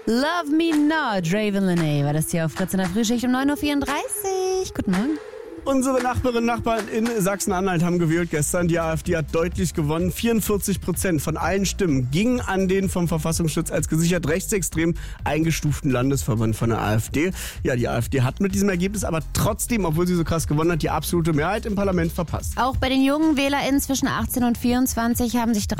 Love Me Not, Raven Lenae war das hier auf Fritz in der Frühschicht um 9.34 Uhr. Guten Morgen. Unsere Nachbarinnen und Nachbarn in Sachsen-Anhalt haben gewählt gestern. Die AfD hat deutlich gewonnen. 44% von allen Stimmen gingen an den vom Verfassungsschutz als gesichert rechtsextrem eingestuften Landesverband von der AfD. Ja, die AfD hat mit diesem Ergebnis aber trotzdem, obwohl sie so krass gewonnen hat, die absolute Mehrheit im Parlament verpasst. Auch bei den jungen WählerInnen zwischen 18 und 24 haben sich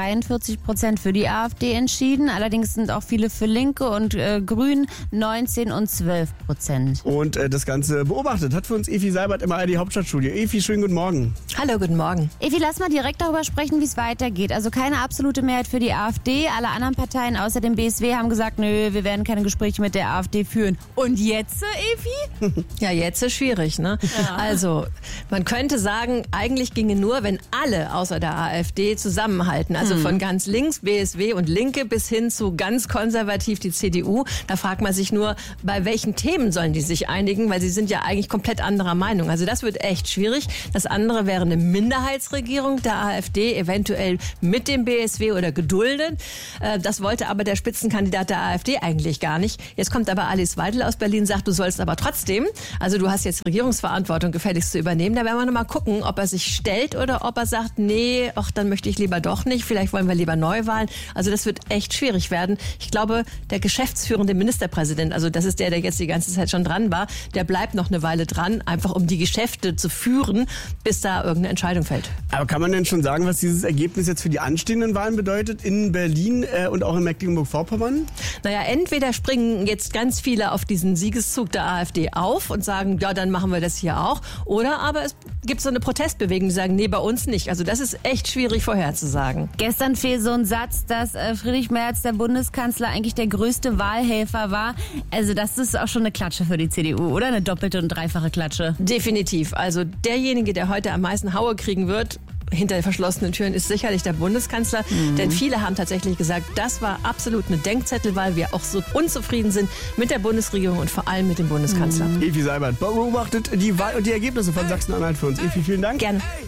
43% für die AfD entschieden. Allerdings sind auch viele für Linke und Grün 19 und 12%. Und das Ganze beobachtet hat für uns Evi Seibert im ARD Hauptstadtstudio. Evi, schönen guten Morgen. Hallo, guten Morgen. Evi, lass mal direkt darüber sprechen, wie es weitergeht. Also keine absolute Mehrheit für die AfD. Alle anderen Parteien außer dem BSW haben gesagt, nö, wir werden keine Gespräche mit der AfD führen. Und jetzt, Evi? Ja, jetzt ist schwierig, ne? Ja. Also, man könnte sagen, eigentlich ginge nur, wenn alle außer der AfD zusammenhalten. Also von ganz links, BSW und Linke, bis hin zu ganz konservativ die CDU. Da fragt man sich nur, bei welchen Themen sollen die sich einigen? Weil sie sind ja eigentlich komplett anderer Meinung. Also das wird echt schwierig. Das andere wäre eine Minderheitsregierung der AfD, eventuell mit dem BSW oder geduldet. Das wollte aber der Spitzenkandidat der AfD eigentlich gar nicht. Jetzt kommt aber Alice Weidel aus Berlin, sagt, du sollst aber trotzdem, also du hast jetzt Regierungsverantwortung gefälligst zu übernehmen. Da werden wir noch mal gucken, ob er sich stellt oder ob er sagt, nee, ach, dann möchte ich lieber doch nicht. Vielleicht wollen wir lieber Neuwahlen. Also das wird echt schwierig werden. Ich glaube, der geschäftsführende Ministerpräsident, also das ist der jetzt die ganze Zeit schon dran war, der bleibt noch eine Weile dran, einfach um die Geschäfte zu führen, bis da irgendeine Entscheidung fällt. Aber kann man denn schon sagen, was dieses Ergebnis jetzt für die anstehenden Wahlen bedeutet in Berlin und auch in Mecklenburg-Vorpommern? Naja, entweder springen jetzt ganz viele auf diesen Siegeszug der AfD auf und sagen, ja, dann machen wir das hier auch. Oder aber es gibt so eine Protestbewegung, die sagen, nee, bei uns nicht. Also das ist echt schwierig vorherzusagen. Gestern fiel so ein Satz, dass Friedrich Merz, der Bundeskanzler, eigentlich der größte Wahlhelfer war. Also das ist auch schon eine Klatsche für die CDU, oder? Eine doppelte und dreifache Klatsche. Definitiv. Also derjenige, der heute am meisten Haue kriegen wird, hinter verschlossenen Türen, ist sicherlich der Bundeskanzler. Denn viele haben tatsächlich gesagt, das war absolut eine Denkzettel, weil wir auch so unzufrieden sind mit der Bundesregierung und vor allem mit dem Bundeskanzler. Evi Seibert beobachtet die Wahl und die Ergebnisse von Sachsen-Anhalt für uns. Evi, vielen Dank. Gerne.